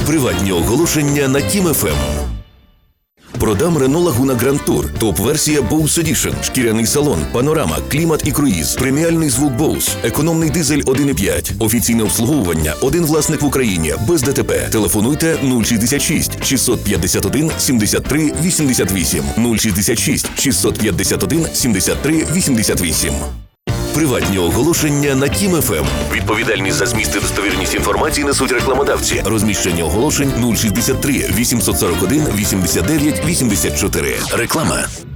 Приватні оголошення на Кім ФМ. Продам Renault Laguna Grand Tour. Топ-версія Bose Edition. Шкіряний салон, панорама, клімат і круїз. Преміальний звук Bose. Економний дизель 1,5. Офіційне обслуговування. Один власник в Україні. Без ДТП. Телефонуйте 066 651 73 88. 066 651 73 88. Приватні оголошення на Кім ФМ. Відповідальність за зміст і достовірність інформації несуть рекламодавці. Розміщення оголошень 063 841 89 84. Реклама.